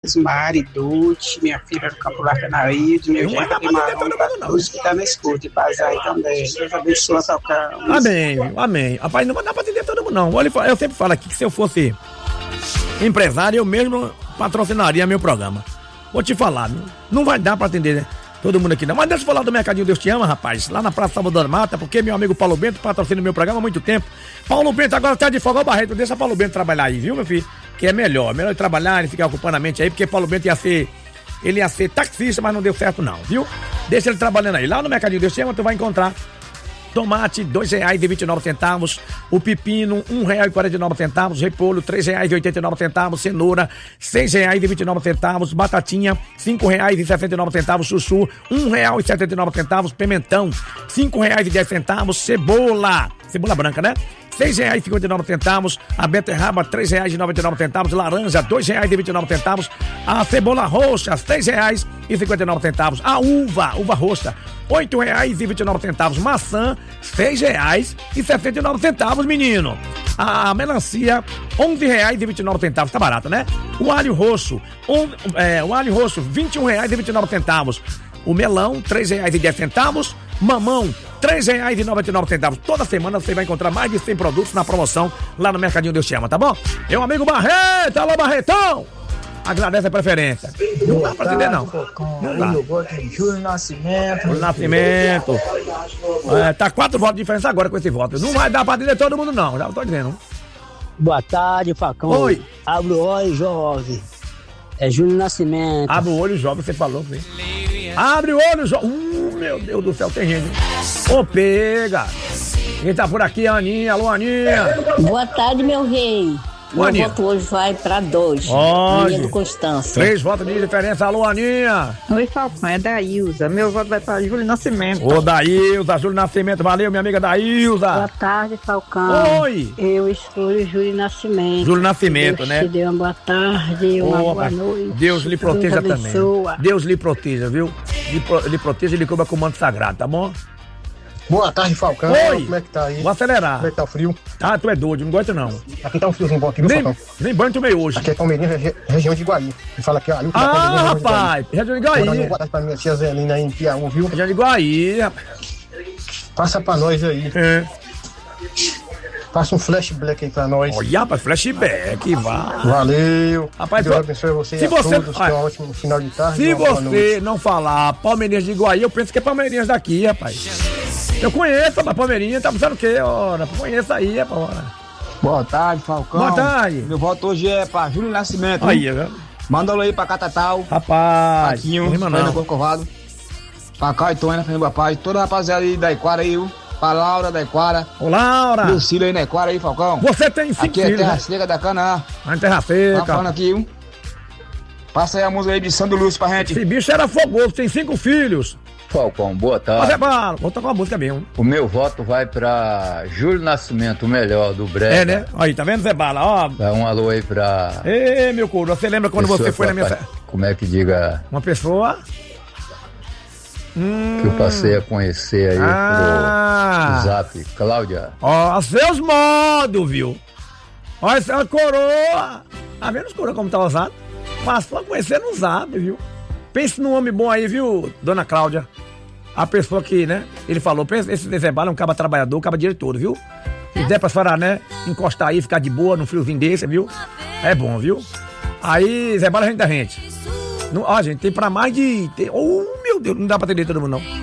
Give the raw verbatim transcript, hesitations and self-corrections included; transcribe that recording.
Marcos, Mari, Dute, minha filha do Campo Larga Naíde, meu Não genro dá pra de atender todo Marrom, mundo, não. todos que tá na escuta, e Pazai também. Deus abençoe a tocar. Amém, viu? Amém. Rapaz, não vai dar pra atender todo mundo, não. Olha, eu sempre falo aqui que se eu fosse empresário, eu mesmo patrocinaria meu programa. Vou te falar, não, não vai dar pra atender, né? Todo mundo aqui não. Mas deixa eu falar do Mercadinho Deus Te Ama, rapaz. Lá na Praça Salvador da Mata, porque meu amigo Paulo Bento patrocina o meu programa há muito tempo. Paulo Bento agora tá de folga, o Barreto. Deixa Paulo Bento trabalhar aí, viu, meu filho? Que é melhor. Melhor ele trabalhar e ficar ocupando a mente aí, porque Paulo Bento ia ser... Ele ia ser taxista, mas não deu certo não, viu? Deixa ele trabalhando aí. Lá no Mercadinho Deus Te Ama, tu vai encontrar tomate, dois reais e vinte e nove centavos. O pepino, um real e quarenta e nove centavos. Repolho, três reais e oitenta e nove centavos. Cenoura, seis reais e vinte e nove centavos. Batatinha, cinco reais e sessenta e nove centavos. Chuchu, um real e setenta e nove centavos. Pimentão, cinco reais e dez centavos. Cebola, cebola branca, né? seis reais e cinquenta e nove centavos, a beterraba três reais e noventa e nove centavos, laranja dois reais e vinte e nove centavos, a cebola roxa seis reais e cinquenta e nove centavos, a uva, uva roxa oito reais e vinte e nove centavos, maçã seis reais e sessenta e nove centavos, menino. A melancia onze reais e vinte e nove centavos, tá barato, né? O alho roxo, um, é, o alho roxo vinte e um reais e vinte e nove centavos. O melão, três reais e dez centavos. Mamão, três reais e noventa e nove centavos. Toda semana você vai encontrar mais de cem produtos na promoção lá no Mercadinho Deus Te Ama, tá bom? Meu amigo Barreto, alô Barretão! Agradece a preferência. Não dá pra atender, não. Não dá. Eu voto em Júlio Nascimento. Júlio Nascimento. É, tá quatro votos de diferença agora com esse voto. Não vai dar pra atender todo mundo, não. Já tô dizendo. Boa tarde, Facão. Oi. Abre o olho, jovem. É Júlio Nascimento. Abre o olho, jovem, você falou, filho. Abre o olho, jovem. Uh, meu Deus do céu, tem gente. Ô, pega. Quem tá por aqui, Aninha. Alô, Aninha. Boa tarde, meu rei. Meu Aninha. voto hoje vai pra dois. Pode. Aninha do Constância. Três votos de diferença. Alô, Aninha. Oi, Falcão, é da Ilza. Meu voto vai para Júlio Nascimento. Ô, Daílza, Júlio Nascimento. Valeu, minha amiga Daílza. Boa tarde, Falcão. Oi. Eu escolho Júlio Nascimento. Júlio Nascimento, Deus né? te dê uma boa tarde, uma Ô, boa rapaz, noite. Deus lhe proteja Deus também. abençoa. Deus lhe proteja, viu? Lhe, pro, lhe proteja e lhe cubra com o manto sagrado, tá bom? Boa tarde, Falcão. Oi. Como é que tá aí? Vou acelerar. Como é que tá o frio? Ah, tu é doido, não gosta não. Aqui tá um friozinho bom aqui, viu, Nem, Falcão? nem banho tomei hoje. Aqui é Palmeirinha, regi região de Iguaí. Me fala aqui, ó. Ah, rapaz, região de Iguaí. Boa tarde pra minha tia Zelina aí em Piauí, viu? Região de Iguaí, rapaz. Passa pra nós aí. É. Passa um flashback aí pra nós. Olha, rapaz, flashback, vá. Valeu. Rapaz, Deus tu- abençoe você se e a você- todos. olha, Tenha um ótimo final de tarde. Se e uma boa noite. você não falar Palmeirinhas de Iguaí, eu penso que é Palmeirinhas daqui, rapaz. Eu conheço, rapaz, Palmeirinha, tá pensando o quê, ora? Conheço aí, rapaz, ora. Boa tarde, Falcão. Boa tarde. Meu voto hoje é pra Júlio Nascimento. Aí, viu? Manda alô aí pra Catatal. Rapaz, Paquinho, não rima Fernando não. Corcovado. Pra Caetona, Fernando Bapaz. Toda a rapaziada aí da Iquara aí, viu? Pra Laura da Iquara. Ô, Laura, Lucílio aí na Iquara aí, Falcão. você tem cinco Aqui é filhos, Terra né? Seca da Canaã. Lá em Terra Tá falando Seca. aqui, viu? Passa aí a música aí de Sandro Lúcio pra gente. Esse bicho era fogoso, tem cinco filhos. Falcão, boa Mas é tarde. para, vou tocar uma música mesmo. O meu voto vai pra Júlio Nascimento, o melhor do Brega. É, né? Aí, tá vendo, Zé Bala? Ó. Dá um alô aí pra... Ei, meu couro, você lembra quando pessoa você foi que na minha... eu pa- Como é que diga... Uma pessoa... Que eu passei a conhecer aí Ah. pro Zap. Cláudia. Ó, a seus modos, viu? Ó, essa é uma coroa. Tá vendo os coroa como tá usado? Passou a conhecer no Zap, viu? Pense num homem bom aí, viu, dona Cláudia? A pessoa que, né, ele falou, pensa, esse Zé Bala é um caba trabalhador, um caba diretor, viu? Se der pra senhora, né, encostar aí, ficar de boa num friozinho desse, viu? É bom, viu? Aí, Zé Bala, a gente da gente. Não, ó, gente, tem pra mais de... Tem, oh, meu Deus, não dá pra atender todo mundo, não.